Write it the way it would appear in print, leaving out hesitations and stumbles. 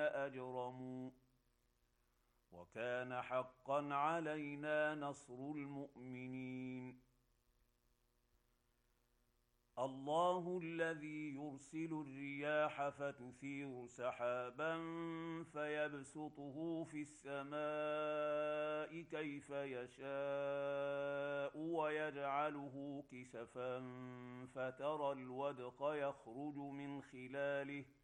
أجرموا وكان حقا علينا نصر المؤمنين. الله الذي يرسل الرياح فتثير سحابا فيبسطه في السماء كيف يشاء ويجعله كسفا فترى الودق يخرج من خلاله